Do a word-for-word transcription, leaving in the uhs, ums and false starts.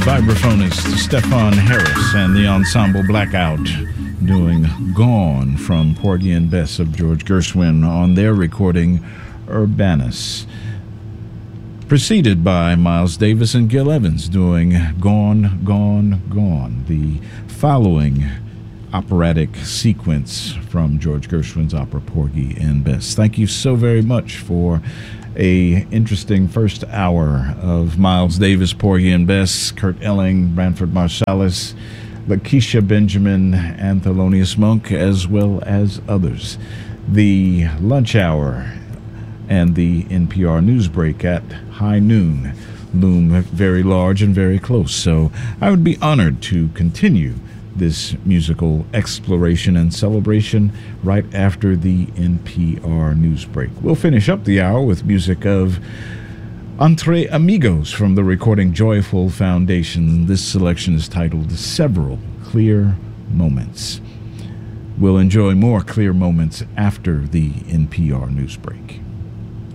Vibraphonist Stefan Harris and the Ensemble Blackout doing Gone from Porgy and Bess of George Gershwin on their recording Urbanus. Preceded by Miles Davis and Gil Evans doing Gone, Gone, Gone, the following operatic sequence from George Gershwin's opera Porgy and Bess. Thank you so very much for a interesting first hour of Miles Davis, Porgy and Bess, Kurt Elling, Branford Marsalis, Lakeisha Benjamin, and Thelonious Monk, as well as others. The lunch hour and the N P R news break at high noon loom very large and very close, so I would be honored to continue this musical exploration and celebration right after the N P R news break. We'll finish up the hour with music of Entre Amigos from the recording Joyful Foundation. This selection is titled Several Clear Moments. We'll enjoy more clear moments after the N P R news break.